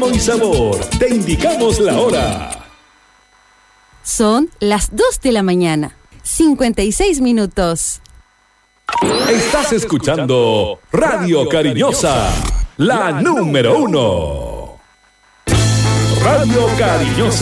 ritmo y sabor. Te indicamos la hora. Son las 2 de la mañana, 56 minutos. Estás escuchando Radio Cariñosa, la número 1. Radio Cariñosa.